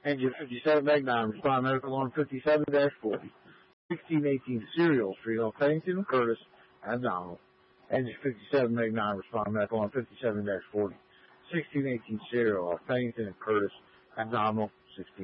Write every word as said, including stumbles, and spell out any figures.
Engine fifty-seven, Magnum, respond medical on fifty-seven dash forty. sixteen eighteen, Serial Street on Pennington, Curtis, abdominal. Engine fifty-seven, Magnum, respond medical on fifty-seven dash forty. sixteen eighteen, Serial off Pennington and Curtis, abdominal. sixteen